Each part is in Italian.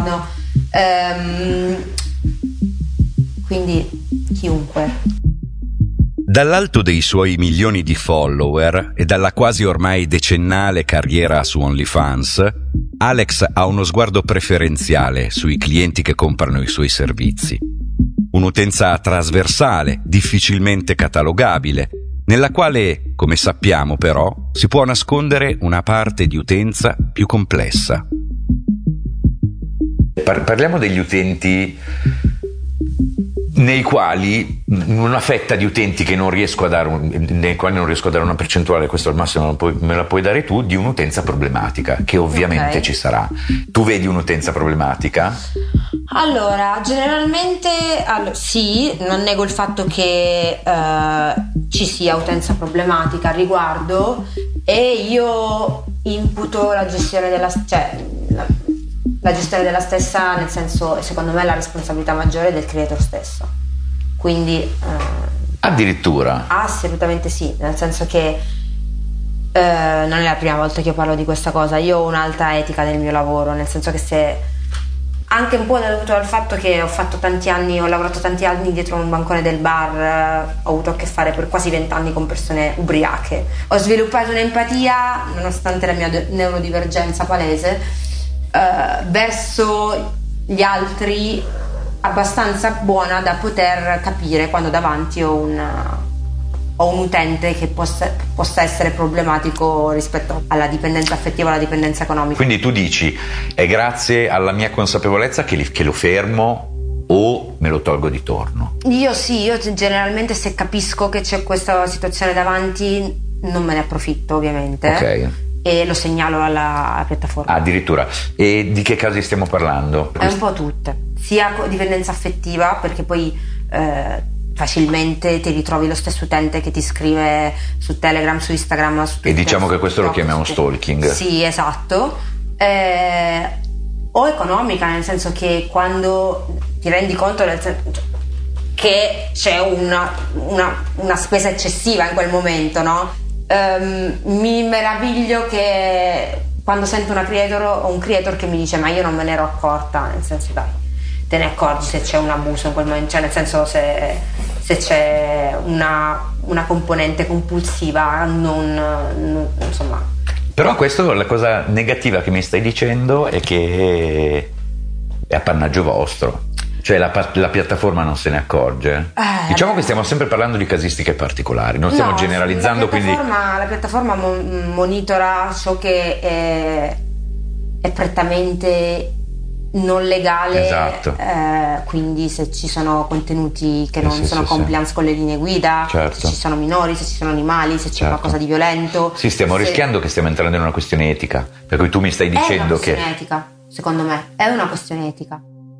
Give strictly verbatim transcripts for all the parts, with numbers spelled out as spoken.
no? Ehm, quindi chiunque. Dall'alto dei suoi milioni di follower e dalla quasi ormai decennale carriera su OnlyFans, Alex ha uno sguardo preferenziale sui clienti che comprano i suoi servizi. Un'utenza trasversale, difficilmente catalogabile, nella quale, come sappiamo però, si può nascondere una parte di utenza più complessa. Par- parliamo degli utenti nei quali una fetta di utenti che non riesco a dare un, nei quali non riesco a dare una percentuale, questo al massimo me la puoi, me la puoi dare tu, di un'utenza problematica, che ovviamente okay. Ci sarà. Tu vedi un'utenza problematica? Allora, generalmente allora, sì, non nego il fatto che eh, ci sia utenza problematica al riguardo, e io imputo la gestione della cioè la, la gestione della stessa, nel senso, secondo me la responsabilità maggiore è del creator stesso. Quindi eh, addirittura? Assolutamente sì, nel senso che eh, non è la prima volta che io parlo di questa cosa. Io ho un'alta etica nel mio lavoro, nel senso che se anche un po' dovuto al fatto che ho fatto tanti anni, ho lavorato tanti anni dietro un bancone del bar, ho avuto a che fare per quasi vent'anni con persone ubriache, ho sviluppato un'empatia, nonostante la mia de- neurodivergenza palese, eh, verso gli altri, abbastanza buona da poter capire quando davanti ho un, ho un utente che possa, possa essere problematico rispetto alla dipendenza affettiva o alla dipendenza economica. Quindi tu dici, è grazie alla mia consapevolezza che, li, che lo fermo o me lo tolgo di torno? Io sì, io generalmente se capisco che c'è questa situazione davanti non me ne approfitto, ovviamente. Ok. E lo segnalo alla, alla piattaforma. Addirittura. E di che casi stiamo parlando? È un po' tutte, sia dipendenza affettiva, perché poi eh, facilmente ti ritrovi lo stesso utente che ti scrive su Telegram, su Instagram, su Twitter, e diciamo che questo lo chiamiamo stalking. Sì, esatto. Eh, o economica, nel senso che quando ti rendi conto del sen- che c'è una, una, una spesa eccessiva in quel momento, no? Um, mi meraviglio che quando sento una creator o un creator che mi dice ma io non me ne ero accorta, nel senso, dai, te ne accorgi se c'è un abuso in quel momento, cioè nel senso se, se c'è una, una componente compulsiva, non, non insomma. Però questo, la cosa negativa che mi stai dicendo è che è appannaggio vostro, cioè la, la piattaforma non se ne accorge. Eh, diciamo beh. Che stiamo sempre parlando di casistiche particolari, non stiamo no, generalizzando. La piattaforma, quindi la piattaforma monitora ciò che è, è prettamente non legale, esatto. eh, quindi se ci sono contenuti che non sì, sono sì, compliance sì. con le linee guida, certo. se ci sono minori, se ci sono animali, se c'è certo. qualcosa di violento. Sì, stiamo se... rischiando che stiamo entrando in una questione etica, per cui tu mi stai dicendo che... È una questione che... etica, secondo me, è una questione etica.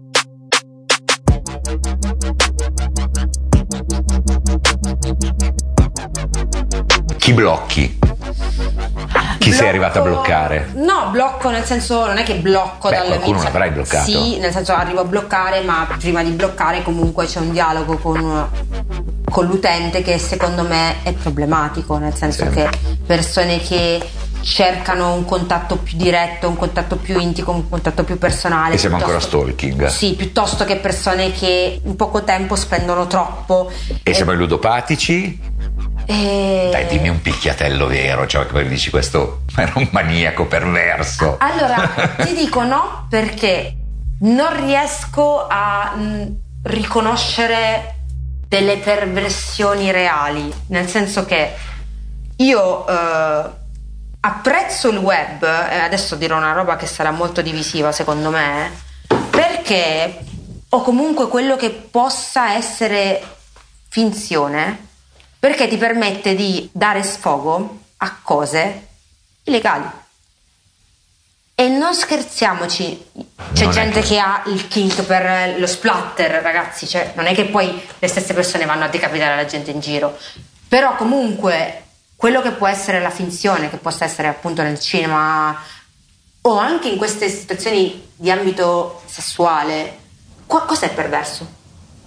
Chi blocchi? Chi blocco, sei arrivato a bloccare? No, blocco nel senso, non è che blocco. Beh, qualcuno mie... l'avrai bloccato. Sì, nel senso arrivo a bloccare, ma prima di bloccare comunque c'è un dialogo con, con l'utente che secondo me è problematico, nel senso sì. che persone che cercano un contatto più diretto, un contatto più intimo, un contatto più personale. E siamo ancora stalking. Sì, piuttosto che persone che in poco tempo spendono troppo. E, e... siamo i ludopatici? E... Dai, dimmi un picchiatello vero, cioè che dici questo era un maniaco perverso. Allora, ti dico no, perché non riesco a mh, riconoscere delle perversioni reali, nel senso che io eh, apprezzo il web, e adesso dirò una roba che sarà molto divisiva secondo me, perché o comunque quello che possa essere finzione, perché ti permette di dare sfogo a cose illegali. E non scherziamoci, c'è non gente che... che ha il kink per lo splatter, ragazzi, cioè non è che poi le stesse persone vanno a decapitare la gente in giro, però comunque quello che può essere la finzione, che possa essere appunto nel cinema o anche in queste situazioni di ambito sessuale, qu- cos'è perverso?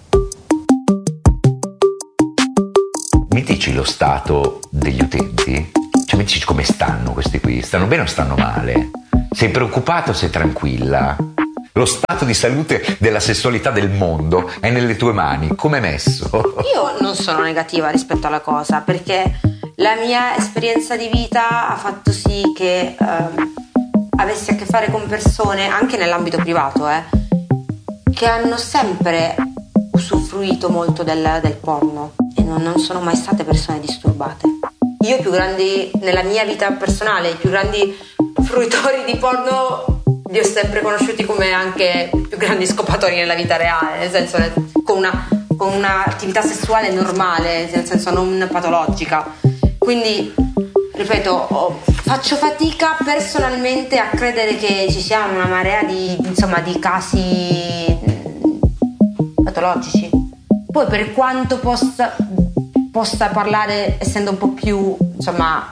Mi dici lo stato degli utenti? Cioè mi dici come stanno questi qui? Stanno bene o stanno male? Sei preoccupato o sei tranquilla? lo stato di salute della sessualità del mondo è nelle tue mani, com'è messo? Io non sono negativa rispetto alla cosa, perché la mia esperienza di vita ha fatto sì che eh, avessi a che fare con persone, anche nell'ambito privato, eh, che hanno sempre usufruito molto del, del porno e non, non sono mai state persone disturbate. Io i più grandi, nella mia vita personale, i più grandi fruitori di porno li ho sempre conosciuti come anche più grandi scopatori nella vita reale, nel senso con una con un'attività sessuale normale, nel senso non patologica. Quindi, ripeto, oh, faccio fatica personalmente a credere che ci sia una marea di, insomma, di casi patologici. Poi, per quanto possa, possa parlare, essendo un po' più, insomma,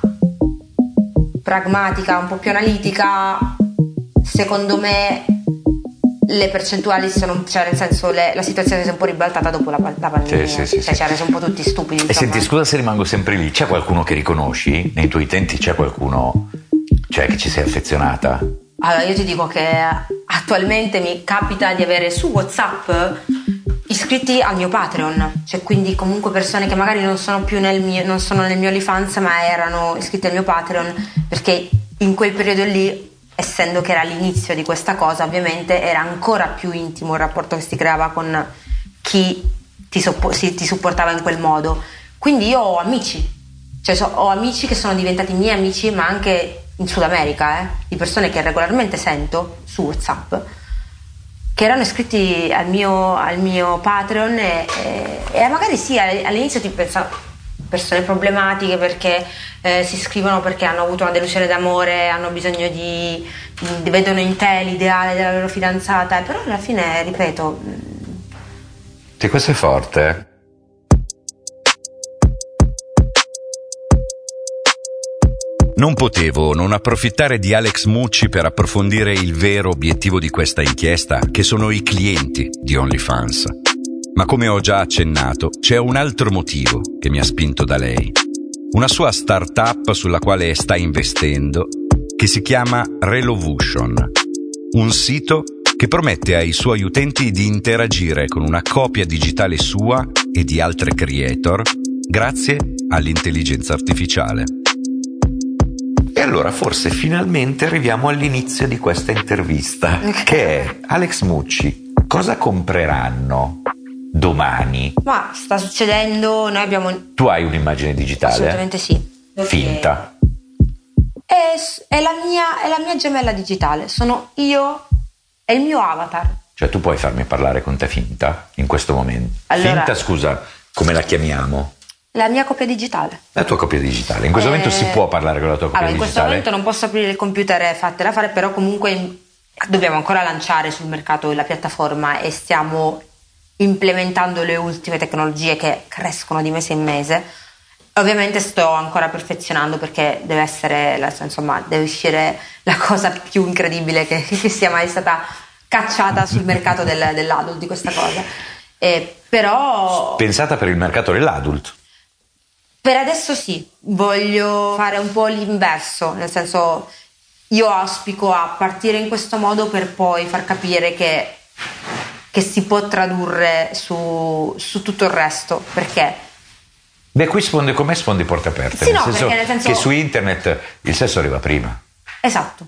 pragmatica, un po' più analitica, secondo me le percentuali sono, cioè nel senso le, la situazione si è un po' ribaltata dopo la, la pandemia, sì, sì, sì, cioè ci ha reso un po' tutti stupidi. E senti, scusa se rimango sempre lì, c'è qualcuno che riconosci? Nei tuoi utenti c'è qualcuno, cioè, che ci sei affezionata? Allora, io ti dico che attualmente mi capita di avere su WhatsApp iscritti al mio Patreon, cioè quindi comunque persone che magari non sono più nel mio, non sono nel mio OnlyFans, ma erano iscritti al mio Patreon, perché in quel periodo lì, essendo che era l'inizio di questa cosa, ovviamente era ancora più intimo il rapporto che si creava con chi ti, soppo- si, ti supportava in quel modo. Quindi io ho amici, cioè so, ho amici che sono diventati miei amici, ma anche in Sud America, eh, di persone che regolarmente sento su WhatsApp, che erano iscritti al mio, al mio Patreon e, e, e magari sì, all'inizio ti pensavo persone problematiche perché eh, si iscrivono perché hanno avuto una delusione d'amore, hanno bisogno di, di vedono in te l'ideale della loro fidanzata, però alla fine, ripeto, sì, questo è forte. Non potevo non approfittare di Alex Mucci per approfondire il vero obiettivo di questa inchiesta, che sono i clienti di OnlyFans. Ma come ho già accennato, c'è un altro motivo che mi ha spinto da lei. Una sua startup sulla quale sta investendo, che si chiama Relovution. Un sito che promette ai suoi utenti di interagire con una copia digitale sua e di altre creator grazie all'intelligenza artificiale. E allora forse finalmente arriviamo all'inizio di questa intervista, che è Alex Mucci. Cosa compreranno domani? Ma sta succedendo, noi abbiamo... Tu hai un'immagine digitale? Assolutamente sì. Finta? È, è, la mia, è la mia gemella digitale, sono io, è il mio avatar. Cioè tu puoi farmi parlare con te finta in questo momento? Allora, finta, scusa, come la chiamiamo? La mia copia digitale. La tua copia digitale. In questo eh... momento si può parlare con la tua copia allora, digitale? In questo momento non posso aprire il computer e fatela fare, però comunque dobbiamo ancora lanciare sul mercato la piattaforma e stiamo implementando le ultime tecnologie che crescono di mese in mese. Ovviamente sto ancora perfezionando perché deve essere, insomma, deve uscire la cosa più incredibile che, che sia mai stata cacciata sul mercato del, dell'adult di questa cosa. E però pensata per il mercato dell'adult? Per adesso sì, voglio fare un po' l'inverso, nel senso io auspico a partire in questo modo per poi far capire che che si può tradurre su, su tutto il resto, perché beh, qui sfondi come sfondi porte aperte, sì, nel, no, senso nel senso che su internet il sesso arriva prima. Esatto.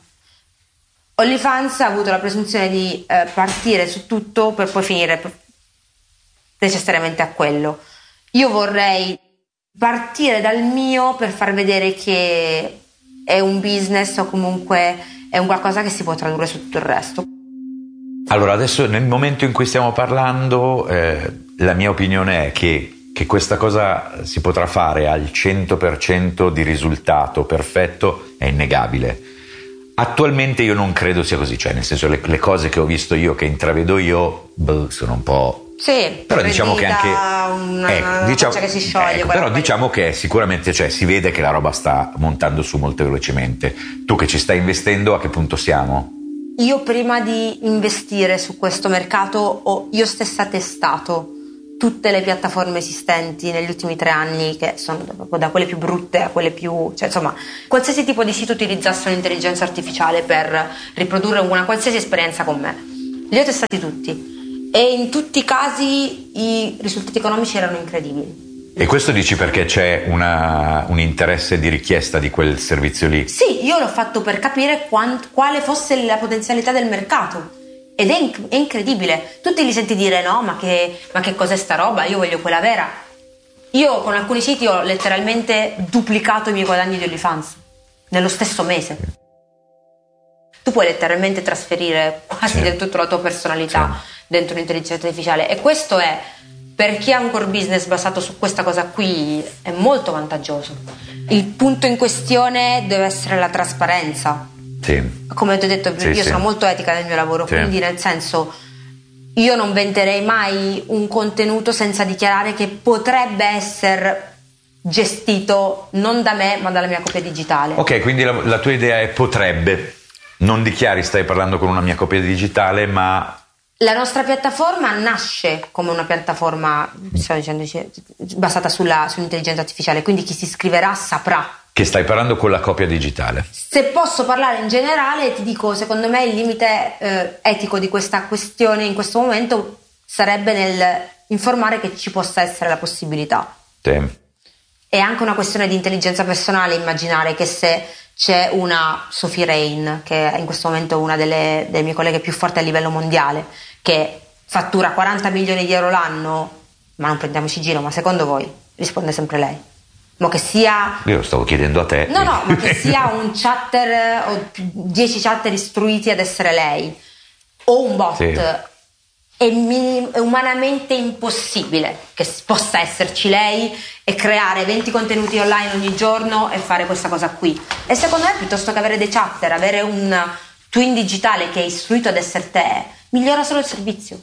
OnlyFans ha avuto la presunzione di eh, partire su tutto per poi finire per, necessariamente a quello. Io vorrei partire dal mio per far vedere che è un business o comunque è un qualcosa che si può tradurre su tutto il resto. Allora, adesso nel momento in cui stiamo parlando, eh, la mia opinione è che, che questa cosa si potrà fare al cento per cento di risultato perfetto, è innegabile. Attualmente io non credo sia così, cioè nel senso le, le cose che ho visto io, che intravedo io, boh, sono un po'... Sì, però diciamo che anche una, ecco, una diciamo, che si scioglie, ecco, però diciamo che sicuramente, cioè, si vede che la roba sta montando su molto velocemente. Tu che ci stai investendo, a che punto siamo? Io prima di investire su questo mercato ho io stessa testato tutte le piattaforme esistenti negli ultimi tre anni, che sono proprio da quelle più brutte a quelle più, cioè insomma qualsiasi tipo di sito utilizzasse un'intelligenza artificiale per riprodurre una qualsiasi esperienza con me. li ho testati tutti e in tutti i casi i risultati economici erano incredibili. E questo dici perché c'è una, un interesse di richiesta di quel servizio lì? Sì, io l'ho fatto per capire quant, quale fosse la potenzialità del mercato ed è, inc- è incredibile. Tutti li senti dire no, ma che, ma che cos'è sta roba? Io voglio quella vera. Io con alcuni siti ho letteralmente duplicato i miei guadagni di OnlyFans nello stesso mese. Tu puoi letteralmente trasferire quasi sì. del tutto la tua personalità sì. dentro un'intelligenza artificiale e questo è, per chi ha un core business basato su questa cosa qui, è molto vantaggioso. Il punto in questione deve essere la trasparenza. Sì. Come ti ho detto, sì, io sì. sono molto etica nel mio lavoro, sì. quindi nel senso io non venderei mai un contenuto senza dichiarare che potrebbe essere gestito non da me ma dalla mia copia digitale. Ok, quindi la, la tua idea è potrebbe. Non dichiari stai parlando con una mia copia digitale, ma... La nostra piattaforma nasce come una piattaforma stiamo dicendo, basata sulla, sull'intelligenza artificiale, quindi chi si iscriverà saprà. Che stai parlando con la copia digitale. Se posso parlare in generale, ti dico, secondo me il limite eh, etico di questa questione in questo momento sarebbe nel informare che ci possa essere la possibilità. Sì. È anche una questione di intelligenza personale immaginare che se c'è una Sophie Rain, che è in questo momento una delle, delle mie colleghe più forti a livello mondiale, che fattura quaranta milioni di euro l'anno, ma non prendiamoci giro, ma secondo voi risponde sempre lei? Ma che sia... Io lo stavo chiedendo a te. No, no, ma che sia un chatter o dieci chatter istruiti ad essere lei o un bot, sì. è, minim- è umanamente impossibile che possa esserci lei e creare venti contenuti online ogni giorno e fare questa cosa qui. E secondo me, piuttosto che avere dei chatter, avere un twin digitale che è istruito ad essere te, migliora solo il servizio.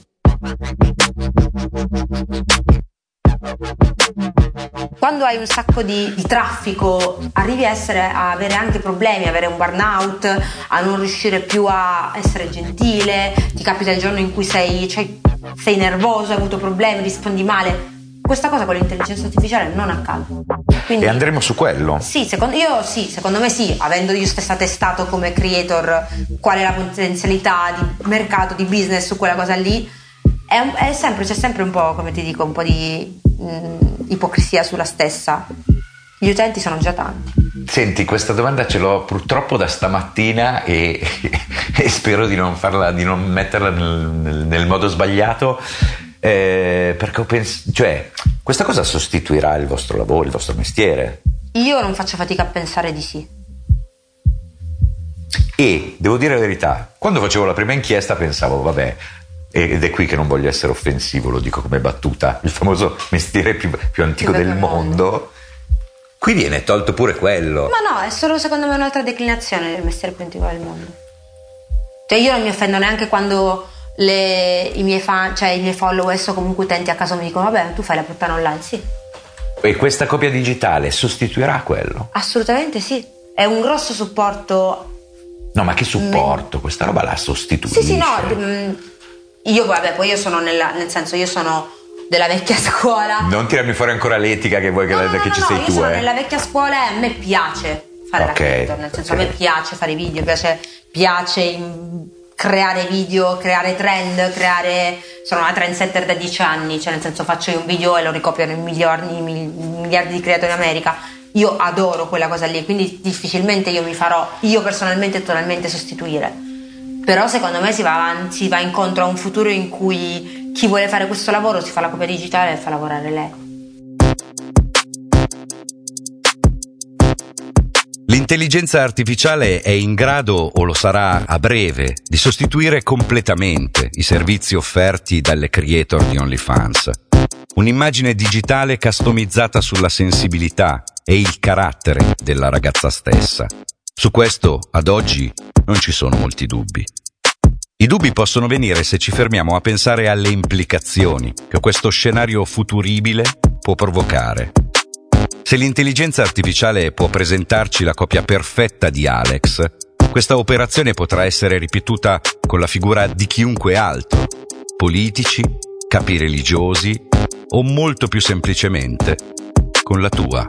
Quando hai un sacco di, di traffico arrivi a, essere, a avere anche problemi, avere un burnout, a non riuscire più a essere gentile, ti capita il giorno in cui sei, cioè, sei nervoso, hai avuto problemi, rispondi male. Questa cosa con l'intelligenza artificiale non accade. Quindi, e andremo su quello? Sì, secondo, io sì, secondo me sì, avendo io stessa testato come creator qual è la potenzialità di mercato, di business su quella cosa lì, è, è sempre, c'è sempre un po', come ti dico, un po' di mh, ipocrisia sulla stessa. Gli utenti sono già tanti. Senti, questa domanda ce l'ho purtroppo da stamattina e, e spero di non farla, di non metterla nel, nel, nel modo sbagliato. Eh, perché ho pensato, cioè, questa cosa sostituirà il vostro lavoro, il vostro mestiere? Io non faccio fatica a pensare di sì. E devo dire la verità, quando facevo la prima inchiesta pensavo, vabbè, ed è qui che non voglio essere offensivo, lo dico come battuta, il famoso mestiere più, più antico più del mondo. mondo. Qui viene tolto pure quello. Ma no, è solo secondo me un'altra declinazione del mestiere più antico del mondo. Cioè io non mi offendo neanche quando Le, i miei fan, cioè i miei followers o comunque utenti a caso mi dicono vabbè tu fai la puttana online, sì. E questa copia digitale sostituirà quello? Assolutamente sì, è un grosso supporto. No, ma che supporto? Me... questa roba la sostituisce? Sì sì no, io vabbè poi io sono nella, nel senso io sono della vecchia scuola. Non tirarmi fuori ancora l'etica che vuoi che, no, la, no, che no, ci no, sei io tu sono eh. nella vecchia scuola e a me piace fare okay, la creator, nel senso okay. a me piace fare video, piace, piace in... creare video, creare trend, creare... sono una trendsetter da dieci anni, cioè nel senso faccio io un video e lo ricopiano in miliardi, miliardi di creatori in America. Io adoro quella cosa lì, quindi difficilmente io mi farò io personalmente totalmente sostituire. Però secondo me si va avanti, si va incontro a un futuro in cui chi vuole fare questo lavoro si fa la copia digitale e fa lavorare lei. L'intelligenza artificiale è in grado, o lo sarà a breve, di sostituire completamente i servizi offerti dalle creator di OnlyFans. Un'immagine digitale customizzata sulla sensibilità e il carattere della ragazza stessa. Su questo, ad oggi, non ci sono molti dubbi. I dubbi possono venire se ci fermiamo a pensare alle implicazioni che questo scenario futuribile può provocare. Se l'intelligenza artificiale può presentarci la copia perfetta di Alex, questa operazione potrà essere ripetuta con la figura di chiunque altro, politici, capi religiosi o molto più semplicemente con la tua.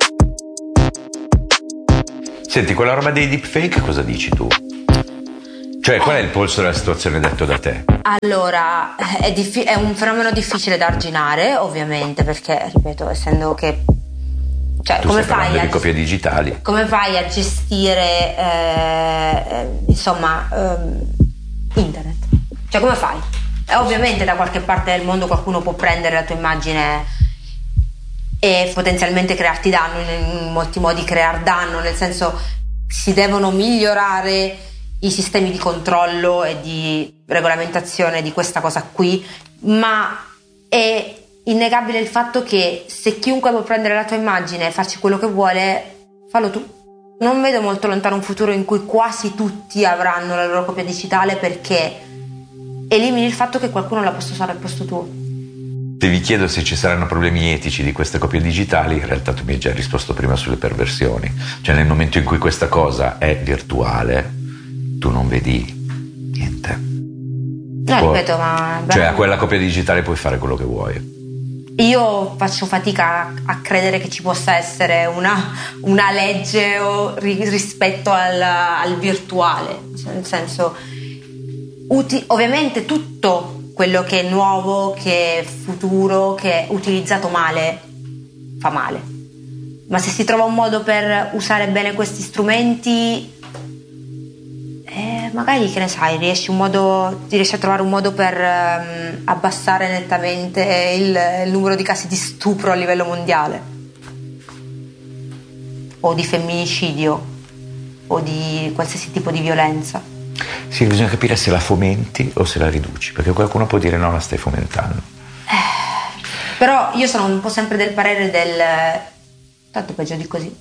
Senti, quella roba dei deepfake cosa dici tu? Cioè, qual è il polso della situazione detto da te? Allora, è, diffi- è un fenomeno difficile da arginare, ovviamente, perché, ripeto, essendo che... Cioè, tu come stai fai, a, di copie digitali. come fai a gestire, eh, insomma, eh, internet? Cioè, come fai? E ovviamente da qualche parte del mondo qualcuno può prendere la tua immagine e potenzialmente crearti danno, in molti modi creare danno, nel senso si devono migliorare i sistemi di controllo e di regolamentazione di questa cosa qui, ma è innegabile il fatto che se chiunque può prendere la tua immagine e farci quello che vuole, fallo tu. Non vedo molto lontano un futuro in cui quasi tutti avranno la loro copia digitale, perché elimini il fatto che qualcuno la possa usare al posto tuo. Se vi chiedo se ci saranno problemi etici di queste copie digitali, in realtà tu mi hai già risposto prima sulle perversioni. Cioè, nel momento in cui questa cosa è virtuale, tu non vedi niente. No, Può, ripeto, ma... Cioè, a quella copia digitale puoi fare quello che vuoi. Io faccio fatica a, a credere che ci possa essere una, una legge o ri, rispetto al, al virtuale. Cioè, nel senso, uti, ovviamente tutto quello che è nuovo, che è futuro, che è utilizzato male, fa male. Ma se si trova un modo per usare bene questi strumenti, eh, magari, che ne sai, riesci, un modo, riesci a trovare un modo per um, abbassare nettamente il, il numero di casi di stupro a livello mondiale, o di femminicidio, o di qualsiasi tipo di violenza. Sì, bisogna capire se la fomenti o se la riduci, perché qualcuno può dire no, la stai fomentando. Eh, però io sono un po' sempre del parere del tanto peggio di così.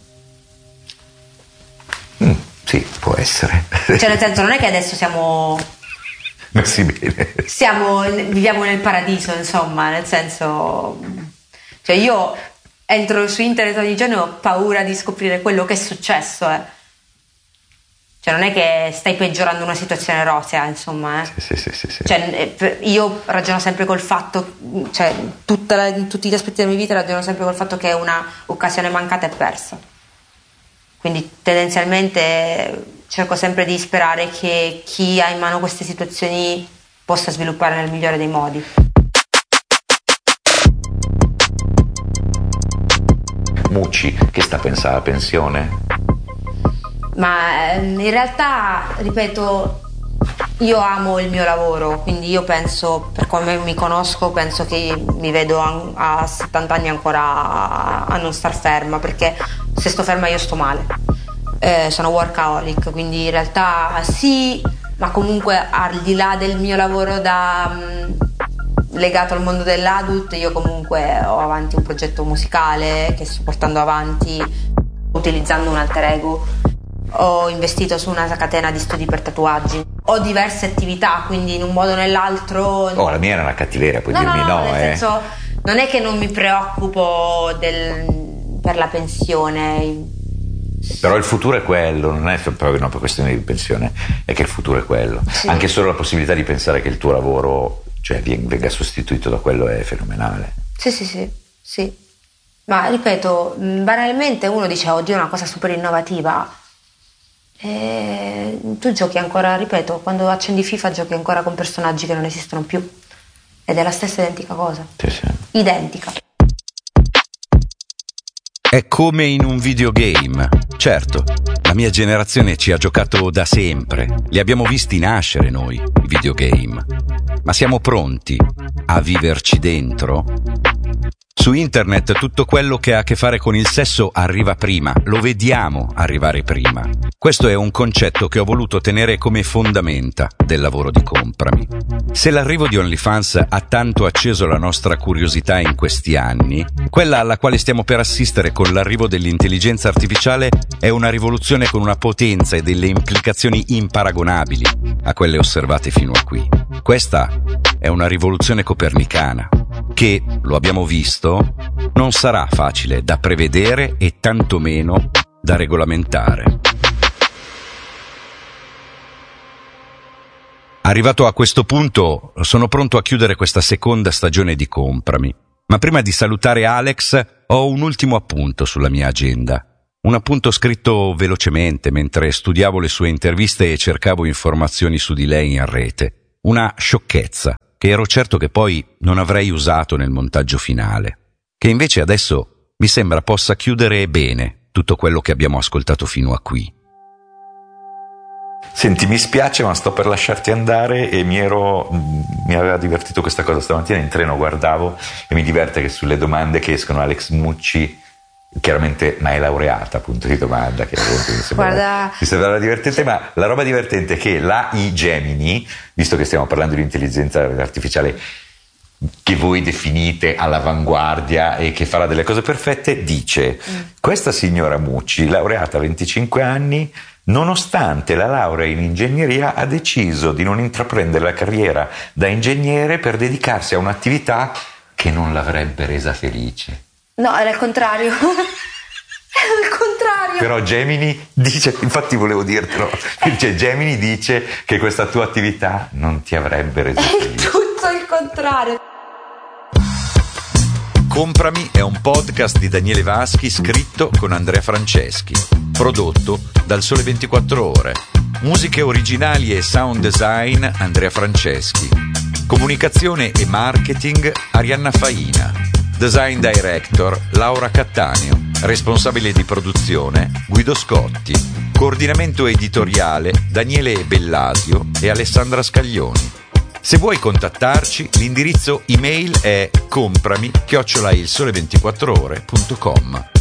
Mm, sì, può essere. Cioè, nel senso, non è che adesso siamo messi bene. Siamo, viviamo nel paradiso, insomma, nel senso, cioè io entro su internet ogni giorno e ho paura di scoprire quello che è successo, eh. Cioè non è che stai peggiorando una situazione rosea, insomma, eh. Sì, sì, sì, sì. Cioè, io ragiono sempre col fatto, cioè tutta la, in tutti gli aspetti della mia vita ragiono sempre col fatto che una occasione mancata è persa. Quindi tendenzialmente cerco sempre di sperare che chi ha in mano queste situazioni possa sviluppare nel migliore dei modi. Mucci, che sta pensando alla pensione? Ma in realtà, ripeto, io amo il mio lavoro, quindi io penso, per come mi conosco, penso che mi vedo a settanta anni ancora a, a non star ferma, perché se sto ferma io sto male. Eh, sono workaholic, quindi in realtà sì, ma comunque al di là del mio lavoro da mh, legato al mondo dell'adult, io comunque ho avanti un progetto musicale che sto portando avanti utilizzando un alter ego. Ho investito su una catena di studi per tatuaggi, ho diverse attività, quindi in un modo o nell'altro. Oh, la mia era una cattiveria, puoi no, dirmi no, no, nel eh. senso, non è che non mi preoccupo del, per la pensione. Però il futuro è quello, non è proprio una questione di pensione, è che il futuro è quello. Sì. Anche solo la possibilità di pensare che il tuo lavoro, cioè, venga sostituito da quello è fenomenale. Sì, sì, sì, sì. Ma ripeto, banalmente uno dice oddio, è una cosa super innovativa. E tu giochi ancora, ripeto, quando accendi FIFA giochi ancora con personaggi che non esistono più, ed è la stessa identica cosa. Sì, sì. Identica. È come in un videogame. Certo, la mia generazione ci ha giocato da sempre, li abbiamo visti nascere noi, i videogame. Ma siamo pronti a viverci dentro? Su internet tutto quello che ha a che fare con il sesso arriva prima, lo vediamo arrivare prima. Questo è un concetto che ho voluto tenere come fondamenta del lavoro di Comprami. Se l'arrivo di OnlyFans ha tanto acceso la nostra curiosità in questi anni, quella alla quale stiamo per assistere con l'arrivo dell'intelligenza artificiale è una rivoluzione con una potenza e delle implicazioni imparagonabili a quelle osservate fino a qui. Questa è una rivoluzione copernicana che, lo abbiamo visto, non sarà facile da prevedere e tantomeno da regolamentare. Arrivato a questo punto, sono pronto a chiudere questa seconda stagione di Comprami. Ma prima di salutare Alex, ho un ultimo appunto sulla mia agenda. Un appunto scritto velocemente mentre studiavo le sue interviste e cercavo informazioni su di lei in rete. Una sciocchezza che ero certo che poi non avrei usato nel montaggio finale, che invece adesso mi sembra possa chiudere bene tutto quello che abbiamo ascoltato fino a qui. Senti, mi spiace ma sto per lasciarti andare e mi ero mi aveva divertito questa cosa stamattina in treno, guardavo e mi diverte che sulle domande che escono Alex Mucci chiaramente, ma è laureata, punto di domanda, che mi sembrava, Guarda... mi sembrava divertente, ma la roba divertente è che l'A I Gemini, visto che stiamo parlando di intelligenza artificiale che voi definite all'avanguardia e che farà delle cose perfette, dice mm. questa signora Mucci, laureata a venticinque anni, nonostante la laurea in ingegneria ha deciso di non intraprendere la carriera da ingegnere per dedicarsi a un'attività che non l'avrebbe resa felice. No, era il contrario. Era il contrario. Però Gemini dice, infatti volevo dirtelo, cioè Gemini dice che questa tua attività non ti avrebbe reso felice. È tutto il contrario. Comprami è un podcast di Daniele Vaschi scritto con Andrea Franceschi, prodotto dal Sole ventiquattro Ore. Musiche originali e sound design Andrea Franceschi. Comunicazione e marketing Arianna Faina. Design director Laura Cattaneo. Responsabile di produzione Guido Scotti. Coordinamento editoriale Daniele Bellasio e Alessandra Scaglioni. Se vuoi contattarci, l'indirizzo email è comprami chiocciola il sole ventiquattro ore punto com.